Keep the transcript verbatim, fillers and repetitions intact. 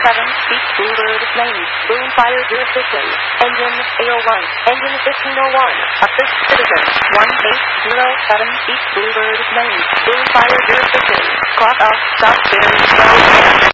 seven, Speak Bluebird Lane, Boom Fire Jurisdiction, Engine eight oh one, Engine fifteen oh one, Assist Citizen, one eight zero seven, Speak Bluebird Lane, Boom Fire Jurisdiction, Clock off, stop, very slow,